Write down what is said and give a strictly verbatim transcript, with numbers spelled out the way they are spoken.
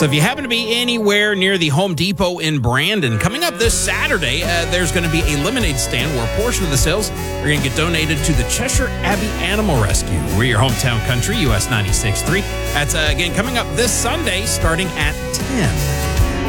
So if you happen to be anywhere near the Home Depot in Brandon, coming up this Saturday, uh, there's going to be a lemonade stand where a portion of the sales are going to get donated to the Cheshire Abbey Animal Rescue. We're your hometown country, U S ninety-six point three. That's, uh, again, coming up this Sunday starting at ten.